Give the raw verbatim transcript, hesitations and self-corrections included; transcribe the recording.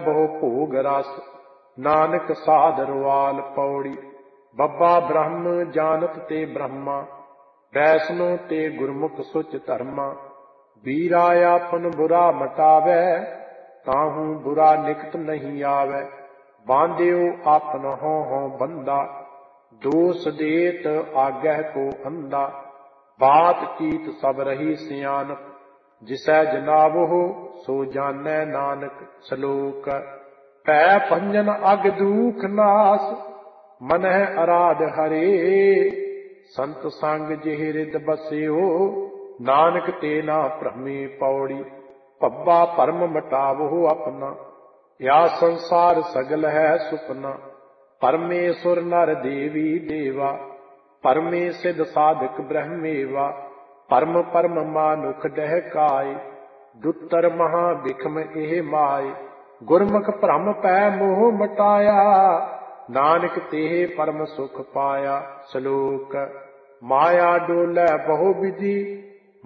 ਬਹੁ ਭੋਗ ਰਸ, ਨਾਨਕ ਸਾਧ ਰੁਆਲ ਪੌੜੀ। ਬੱਬਾ ਬ੍ਰਹਮ ਜਾਨਤ ਤੇ ਬ੍ਰਹਮਾ, ਵੈਸਨੋ ਤੇ ਗੁਰਮੁਖ ਸੁਚ ਧਰਮਾ। ਵੀਰਾ ਆਪਨ ਬੁਰਾ ਮਟਾਵੈ, ਤਾਹੂ ਬੁਰਾ ਨਿਕਟ ਨਹੀਂ ਆਵੈ। ਬਾਂਧਿਓ ਆਪਨ ਹੋਂ ਹੋਂ ਬੰਦਾ, ਦੋਸ ਦੇਤ ਆਗਹਿ ਕੋ ਅੰਧਾ। ਬਾਤ ਚੀਤ ਸਭ ਰਹੀ ਸਿਆਣਪ, ਜਿਸੈ ਜਨਾਵਹੁ ਸੋ ਜਾਣੈ ਨਾਨਕ। ਸ਼ਲੋਕ। ਭੈ ਭੰਜਨ ਅਗ ਦੂਖ ਨਾਸ, ਮਨਹਿ ਅਰਾਧ ਹਰੇ। ਸੰਤ ਸੰਗ ਜਿਹ ਰਿਦ ਬਸਿਓ, ਨਾਨਕ ਤੇ ਨਾ ਭ੍ਰਮੇ ਪੌੜੀ। ਭੱਬਾ ਭਰਮ ਮਟਾਵਹੁ ਆਪਨਾ, ਯਾ ਸੰਸਾਰ ਸਗਲ ਹੈ ਸੁਪਨਾ। ਪਰਮੇਸ਼ੁਰ ਨਰ ਦੇਵੀ ਦੇਵਾ, ਪਰਮੇ ਸਿਧ ਸਾਧਕ ਬ੍ਰਹਮੇਵਾ। ਪਰਮ ਪਰਮ ਮਾਨੁਖ ਡਹਿਕਾਏ, ਦੁੱਤਰ ਮਹਾ ਬਿਖਮ ਇਹ ਮਾਏ। ਗੁਰਮੁਖ ਭ੍ਰਮ ਪੈ ਮੋਹ ਮਟਾਇਆ, ਨਾਨਕ ਤੇ ਪਰਮ ਸੁਖ ਪਾਇਆ। ਸ਼ਲੋਕ। ਮਾਇਆ ਡੋਲੇ ਬਹੁ ਵਿਧੀ,